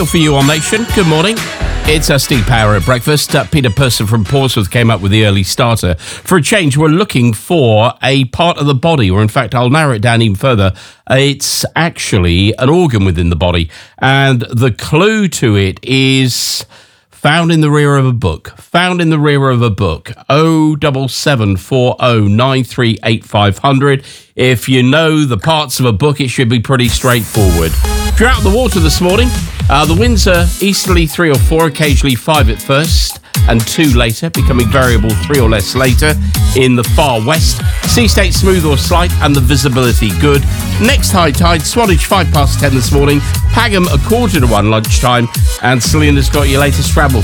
For you on Nation, good morning. It's Steve Power at breakfast. Peter Person from Portsmouth came up with the early starter. For a change, we're looking for a part of the body, or in fact, I'll narrow it down even further. It's actually an organ within the body. And the clue to it is found in the rear of a book. 07740938500. If you know the parts of a book, it should be pretty straightforward. If you're out of the water this morning, the winds are easterly 3 or 4, occasionally 5 at first and 2 later, becoming variable 3 or less later in the far west. Sea state smooth or slight and the visibility good. Next high tide, Swanage 10 this morning, Pagham 1:15 lunchtime, and Selena's got your latest travel.